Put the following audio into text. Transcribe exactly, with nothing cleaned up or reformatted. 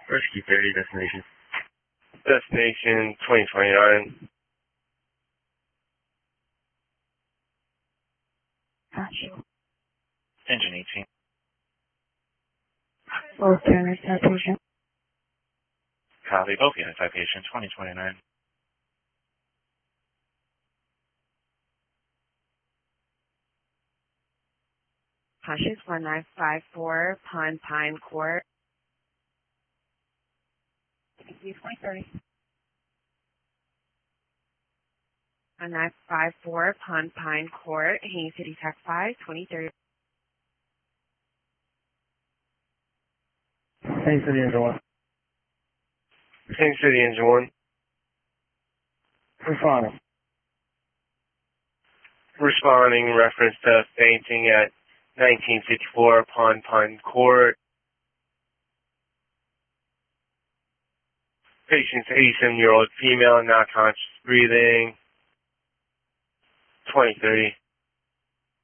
Rescue thirty, destination. Destination twenty twenty-nine. Gotcha. Engine eighteen. Both units have patient. Copy. Both units have patient twenty twenty-nine. Cautious one nine five four, Pond Pine Court. twenty thirty. one nine five four, Pond Pine Court, Haines City Tech five, twenty thirty. Haines City, engine one. Haines City, engine one. Responding. Responding in reference to fainting at nineteen fifty-four Pond Pine Court. Patient's eighty-seven-year-old female, not conscious breathing. twenty thirty.